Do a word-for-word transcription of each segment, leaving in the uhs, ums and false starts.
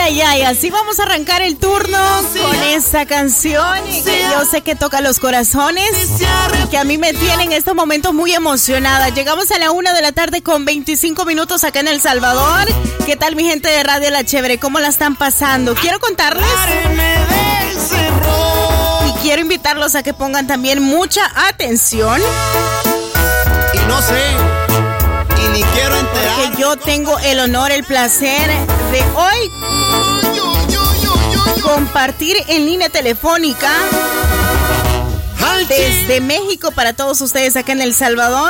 ay, ay, así vamos a arrancar el turno con esa canción que yo sé que toca los corazones y que a mí me tiene en estos momentos muy emocionada. Llegamos a la una de la tarde con veinticinco minutos acá en El Salvador. ¿Qué tal mi gente de Radio La Chévere? ¿Cómo la están pasando? Quiero contarles y quiero invitarlos a que pongan también mucha atención. Y no sé, y ni quiero enterar. Porque yo tengo el honor, el placer de hoy compartir en línea telefónica desde México para todos ustedes acá en El Salvador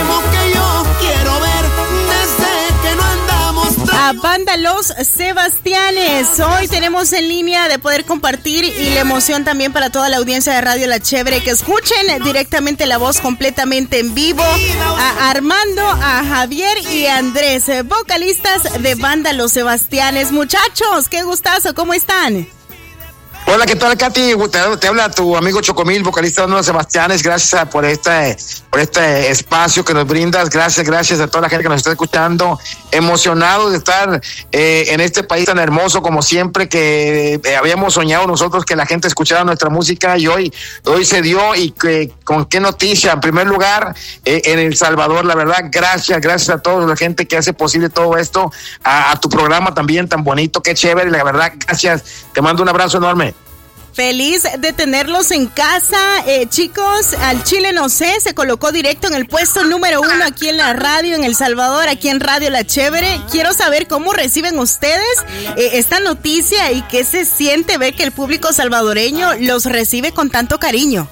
a Banda Los Sebastianes. Hoy tenemos en línea de poder compartir y la emoción también para toda la audiencia de Radio La Chévere que escuchen directamente la voz completamente en vivo a Armando, a Javier y a Andrés, vocalistas de Banda Los Sebastianes. Muchachos, qué gustazo, ¿cómo están? Hola, ¿qué tal, Katy? Te, te habla tu amigo Chocomil, vocalista de Los Sebastianes. Gracias por este, por este espacio que nos brindas. Gracias, gracias a toda la gente que nos está escuchando. Emocionado de estar eh, en este país tan hermoso como siempre, que eh, habíamos soñado nosotros que la gente escuchara nuestra música y hoy, hoy se dio. Y que, con qué noticia. En primer lugar, eh, en El Salvador, la verdad, gracias, gracias a toda la gente que hace posible todo esto, a, a tu programa también tan bonito, qué chévere, la verdad, gracias. Te mando un abrazo enorme. Feliz de tenerlos en casa, eh, chicos. Al Chile no sé, se colocó directo en el puesto número uno aquí en la radio, en El Salvador, aquí en Radio La Chévere. Quiero saber cómo reciben ustedes eh, esta noticia y qué se siente ver que el público salvadoreño los recibe con tanto cariño.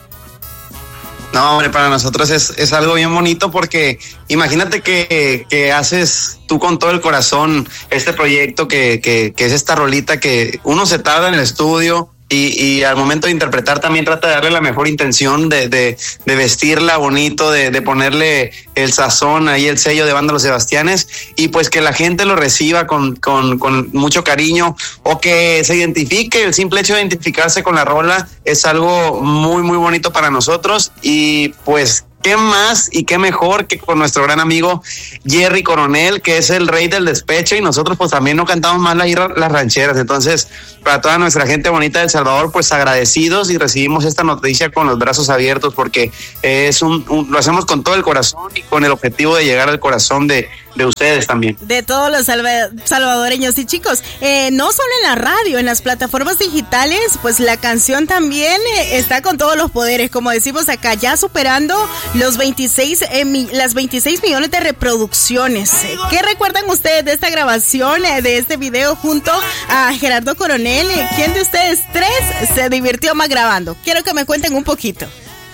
No, hombre, para nosotros es, es algo bien bonito porque imagínate que, que haces tú con todo el corazón este proyecto que, que, que es esta rolita que uno se tarda en el estudio. Y, y al momento de interpretar también trata de darle la mejor intención de, de, de vestirla bonito, de, de ponerle el sazón ahí, el sello de Banda Los Sebastianes, y pues que la gente lo reciba con, con, con mucho cariño o que se identifique. El simple hecho de identificarse con la rola es algo muy, muy bonito para nosotros. Y pues qué más y qué mejor que con nuestro gran amigo Jerry Coronel, que es el rey del despecho, y nosotros pues también no cantamos más las, las rancheras. Entonces, para toda nuestra gente bonita de El Salvador, pues agradecidos, y recibimos esta noticia con los brazos abiertos porque es un, un lo hacemos con todo el corazón y con el objetivo de llegar al corazón de, de ustedes también. De todos los salva- salvadoreños. Y chicos, eh, no solo en la radio, en las plataformas digitales, pues la canción también eh, está con todos los poderes, como decimos acá, ya superando los veintiséis, eh, mi, las veintiséis millones de reproducciones. ¿Qué recuerdan ustedes de esta grabación, eh, de este video junto a Gerardo Coronel? ¿Quién de ustedes tres se divirtió más grabando? Quiero que me cuenten un poquito.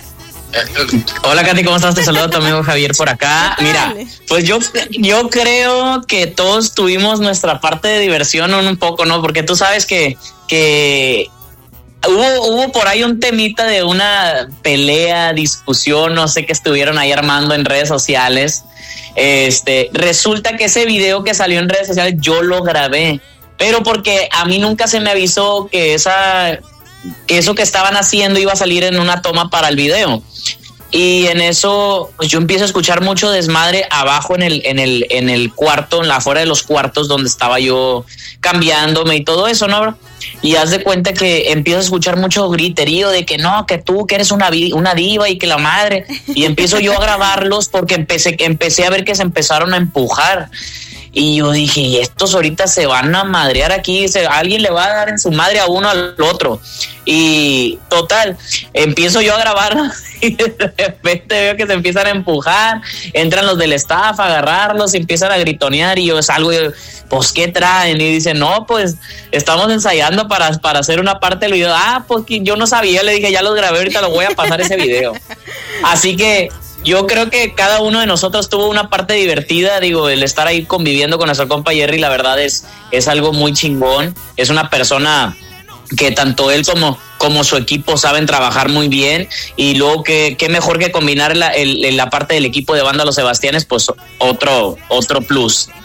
Hola, Katy, ¿cómo estás? Te saludo a tu amigo Javier por acá. Mira, pues yo, yo creo que todos tuvimos nuestra parte de diversión un poco, ¿no? Porque tú sabes que, que hubo, hubo por ahí un temita de una pelea, discusión, no sé qué estuvieron ahí armando en redes sociales. Este, resulta que ese video que salió en redes sociales yo lo grabé, pero porque a mí nunca se me avisó que esa... que eso que estaban haciendo iba a salir en una toma para el video. Y en eso, pues yo empiezo a escuchar mucho desmadre abajo en el, en el, en el cuarto, en la afuera de los cuartos donde estaba yo cambiándome y todo eso, ¿no, bro? Y haz de cuenta que empiezo a escuchar mucho griterío de que no, que tú, que eres una, vi- una diva y que la madre. Y empiezo yo a grabarlos porque empecé, empecé a ver que se empezaron a empujar. Y yo dije, y estos ahorita se van a madrear aquí, se, alguien le va a dar en su madre a uno al otro. Y total, empiezo yo a grabar y de repente veo que se empiezan a empujar, entran los del staff a agarrarlos y empiezan a gritonear, y yo salgo y yo, pues ¿qué traen? Y dicen, no, pues estamos ensayando para, para hacer una parte del video. Ah, pues yo no sabía, le dije, ya los grabé, ahorita los voy a pasar ese video. Así que yo creo que cada uno de nosotros tuvo una parte divertida, digo, el estar ahí conviviendo con nuestro compa Jerry, la verdad es, es algo muy chingón. Es una persona que tanto él como, como su equipo saben trabajar muy bien, y luego que qué mejor que combinar la, el, la parte del equipo de Banda Los Sebastianes, pues otro, otro plus.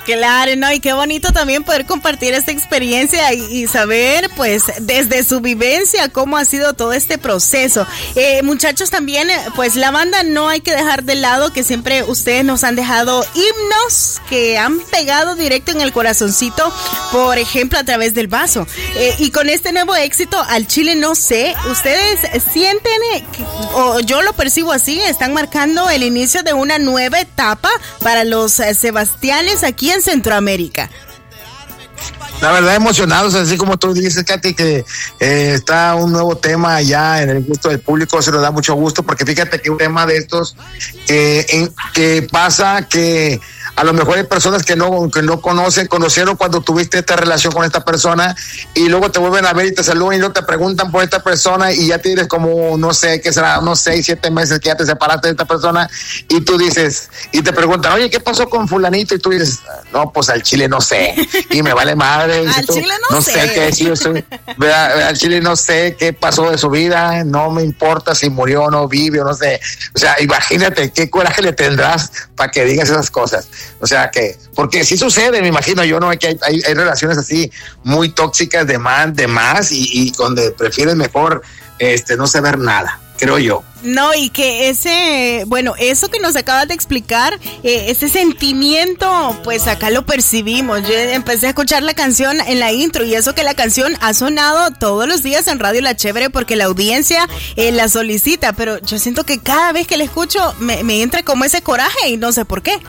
Claro, ¿no? Y qué bonito también poder compartir esta experiencia y, y saber, pues, desde su vivencia, cómo ha sido todo este proceso. Eh, muchachos, también, pues, la banda no hay que dejar de lado, que siempre ustedes nos han dejado himnos que han pegado directo en el corazoncito, por ejemplo, a través del vaso. Eh, y con este nuevo éxito, Al Chile No Sé, ustedes sienten, que, o yo lo percibo así, están marcando el inicio de una nueva etapa para los eh, Sebastianes aquí en Centroamérica. La verdad, emocionados, así como tú dices, Katy, que eh, está un nuevo tema ya en el gusto del público, se nos da mucho gusto, porque fíjate que un tema de estos eh, en, que pasa que a lo mejor hay personas que no, que no conocen, conocieron cuando tuviste esta relación con esta persona y luego te vuelven a ver y te saludan y luego te preguntan por esta persona y ya tienes como, no sé, que será unos seis, siete meses que ya te separaste de esta persona y tú dices, y te preguntan, oye, ¿qué pasó con fulanito? Y tú dices, no, pues al chile no sé, y me vale madre. Al tú, chile no, no sé. sé qué decir, al chile no sé qué pasó de su vida, no me importa si murió o no vive o no sé. O sea, imagínate qué coraje le tendrás para que digas esas cosas. O sea que, porque sí sucede, me imagino yo, ¿no? Que hay, hay, hay relaciones así muy tóxicas de más, de más y, y donde prefieres mejor este no saber nada, creo yo. No, y que ese, bueno, eso que nos acabas de explicar, eh, ese sentimiento, pues acá lo percibimos. Yo empecé a escuchar la canción en la intro y eso que la canción ha sonado todos los días en Radio La Chévere porque la audiencia eh, la solicita, pero yo siento que cada vez que la escucho me, me entra como ese coraje y no sé por qué.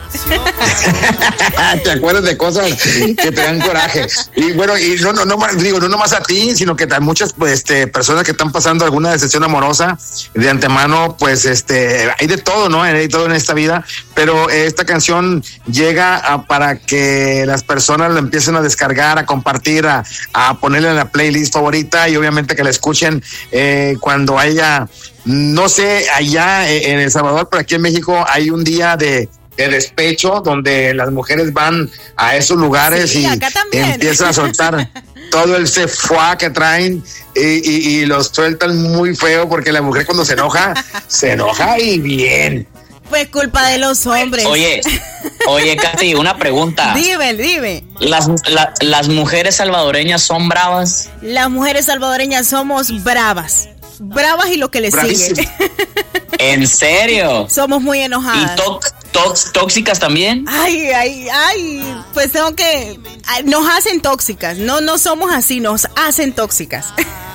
Te acuerdas de cosas que te dan coraje. Y bueno, y no, no, no, digo, no nomás a ti, sino que a muchas pues, este, personas que están pasando alguna decepción amorosa de antemano. Pues este hay de todo, ¿no? Hay de todo en esta vida, pero esta canción llega a, para que las personas la empiecen a descargar, a compartir, a, a ponerla en la playlist favorita y obviamente que la escuchen eh, cuando haya, no sé, allá en El Salvador, pero aquí en México hay un día de de despecho donde las mujeres van a esos lugares sí, y empiezan a soltar todo el cefuá que traen y, y, y los sueltan muy feo porque la mujer cuando se enoja, se enoja y bien. Pues culpa de los hombres. Oye, oye, Katy, una pregunta. Dime, dime. ¿Las, la, ¿Las mujeres salvadoreñas son bravas? Las mujeres salvadoreñas somos bravas. Bravas y lo que le sigue. ¿En serio? Somos muy enojadas. ¿Y to to tóxicas también? Ay, ay, ay. Pues tengo que... Nos hacen tóxicas. No, no somos así, nos hacen tóxicas.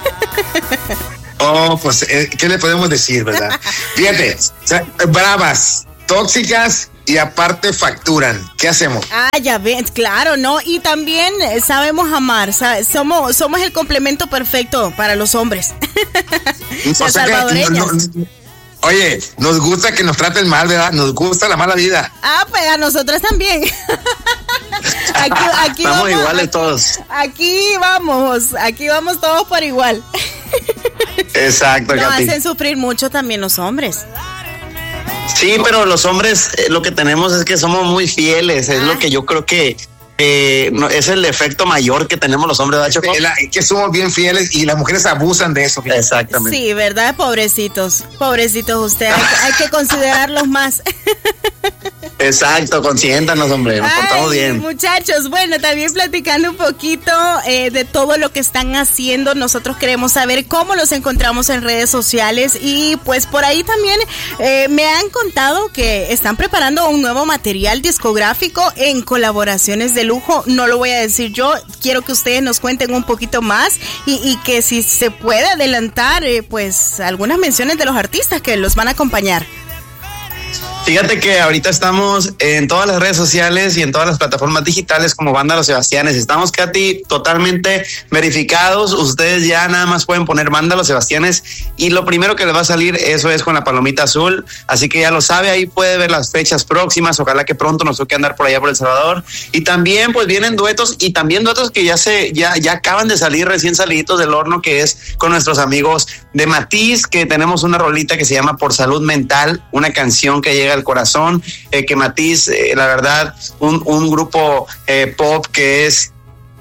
Oh, pues, eh, ¿qué le podemos decir, verdad? Fíjate, o sea, bravas, tóxicas y aparte facturan. ¿Qué hacemos? Ah, ya ves, claro, ¿no? Y también sabemos amar, ¿sabes? Somos, somos el complemento perfecto para los hombres. Las salvadoreñas. No, no, oye, nos gusta que nos traten mal, ¿verdad? Nos gusta la mala vida. Ah, pues a nosotras también. Aquí, aquí Estamos vamos, iguales aquí, todos. Aquí vamos, aquí vamos todos por igual. Exacto, Nos Katy. hacen sufrir mucho también los hombres. Sí, pero los hombres eh, lo que tenemos es que somos muy fieles, es ah. lo que yo creo que eh, no, es el efecto mayor que tenemos los hombres, ¿verdad, Choco? La, que somos bien fieles y las mujeres abusan de eso. Fíjate. Exactamente. Sí, ¿verdad? Pobrecitos, pobrecitos ustedes, hay, hay que considerarlos más. Exacto, consiéntanos, hombre, nos Ay, portamos bien. Muchachos, bueno, también platicando un poquito eh, de todo lo que están haciendo, nosotros queremos saber cómo los encontramos en redes sociales y pues por ahí también eh, me han contado que están preparando un nuevo material discográfico en colaboraciones de lujo, no lo voy a decir yo, quiero que ustedes nos cuenten un poquito más y, y que si se puede adelantar eh, pues algunas menciones de los artistas que los van a acompañar. Fíjate que ahorita estamos en todas las redes sociales y en todas las plataformas digitales como Banda Los Sebastianes. Estamos, Katy, totalmente verificados. Ustedes ya nada más pueden poner Banda Los Sebastianes y lo primero que les va a salir, eso es con la palomita azul. Así que ya lo sabe, ahí puede ver las fechas próximas. Ojalá que pronto nos toque andar por allá por El Salvador. Y también pues vienen duetos y también duetos que ya se ya, ya acaban de salir recién saliditos del horno, que es con nuestros amigos de Matiz, que tenemos una rolita que se llama Por Salud Mental, una canción que llega al corazón, eh, que Matiz, eh, la verdad, un, un grupo eh, pop que es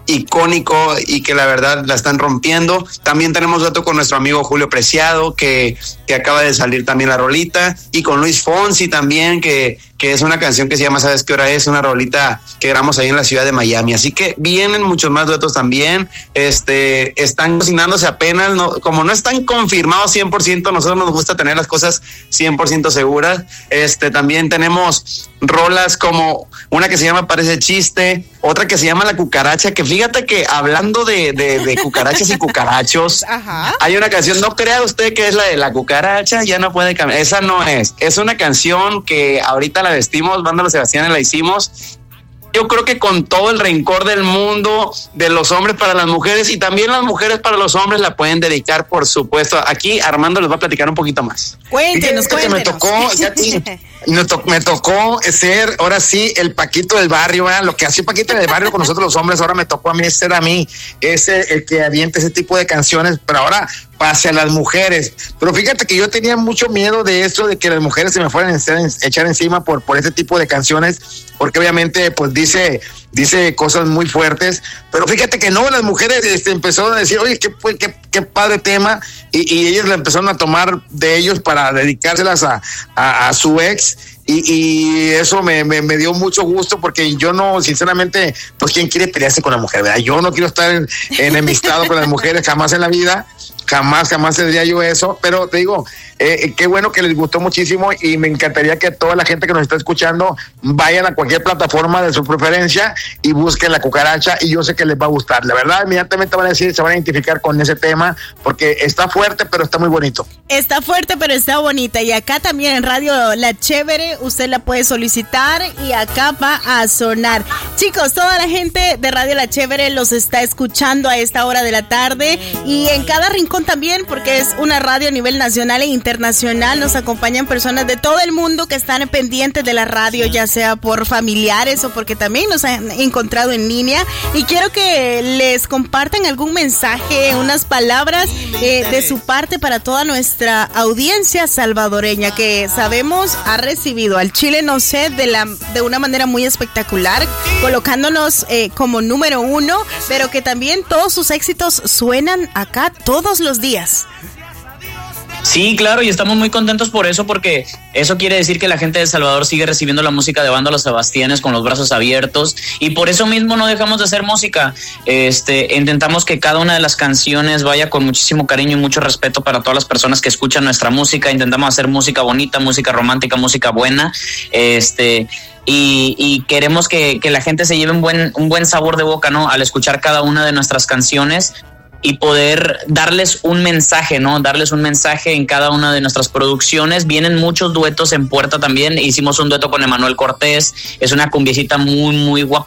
icónico y que la verdad la están rompiendo. También tenemos dueto con nuestro amigo Julio Preciado, que, que acaba de salir también la rolita, y con Luis Fonsi también, que, que es una canción que se llama ¿Sabes qué hora es? Una rolita que grabamos ahí en la ciudad de Miami. Así que vienen muchos más duetos también. Este, están cocinándose apenas, no, como no están confirmados cien por ciento, nosotros nos gusta tener las cosas cien por ciento seguras. Este, también tenemos rolas como una que se llama Parece Chiste, otra que se llama La Cucaracha, que fíjate que hablando de, de, de cucarachas y cucarachos, ajá, hay una canción, no crea usted que es la de La Cucaracha ya no puede cambiar, esa no es, es una canción que ahorita la vestimos, Banda Los Sebastianes la hicimos, yo creo que con todo el rencor del mundo, de los hombres para las mujeres y también las mujeres para los hombres, la pueden dedicar, por supuesto. Aquí Armando les va a platicar un poquito más. Cuéntenos, cuéntenos. Me tocó, ya te, me, to, me tocó ser, ahora sí, el Paquito del barrio, ¿verdad? Lo que hacía Paquito del barrio con nosotros los hombres, ahora me tocó a mí ser a mí, ese el que avienta ese tipo de canciones, pero ahora pase a las mujeres. Pero fíjate que yo tenía mucho miedo de eso, de que las mujeres se me fueran a echar encima por, por ese tipo de canciones, porque obviamente pues dice, dice cosas muy fuertes, pero fíjate que no, las mujeres este, empezaron a decir, oye, qué, qué, qué padre tema, y, y ellas la empezaron a tomar de ellos para dedicárselas a, a, a su ex. Y, y eso me, me, me dio mucho gusto, porque yo no, sinceramente, pues quién quiere pelearse con la mujer, ¿verdad? Yo no quiero estar en, enemistado con las mujeres jamás en la vida, jamás, jamás tendría yo eso, pero te digo, eh, qué bueno que les gustó muchísimo, y me encantaría que toda la gente que nos está escuchando vayan a cualquier plataforma de su preferencia y busquen La Cucaracha, y yo sé que les va a gustar, la verdad, inmediatamente van a decir, se van a identificar con ese tema, porque está fuerte, pero está muy bonito. Está fuerte, pero está bonita, y acá también en Radio La Chévere, usted la puede solicitar y acá va a sonar. Chicos, toda la gente de Radio La Chévere los está escuchando a esta hora de la tarde, y en cada rincón también, porque es una radio a nivel nacional e internacional. Nos acompañan personas de todo el mundo que están pendientes de la radio, ya sea por familiares o porque también nos han encontrado en línea, y quiero que les compartan algún mensaje, unas palabras eh, de su parte para toda nuestra audiencia salvadoreña, que sabemos ha recibido al Chile No Sé de, la, de una manera muy espectacular, colocándonos eh, como número uno, pero que también todos sus éxitos suenan acá todos los días. Sí, claro, y estamos muy contentos por eso, porque eso quiere decir que la gente de El Salvador sigue recibiendo la música de Banda Los Sebastianes con los brazos abiertos, y por eso mismo no dejamos de hacer música. Este, intentamos que cada una de las canciones vaya con muchísimo cariño y mucho respeto para todas las personas que escuchan nuestra música. Intentamos hacer música bonita, música romántica, música buena, este... Y, y queremos que, que la gente se lleve un buen, un buen sabor de boca, ¿no? Al escuchar cada una de nuestras canciones, y poder darles un mensaje, ¿no? Darles un mensaje en cada una de nuestras producciones. Vienen muchos duetos en puerta también. Hicimos un dueto con Emanuel Cortés. Es una cumbiecita muy, muy guapa.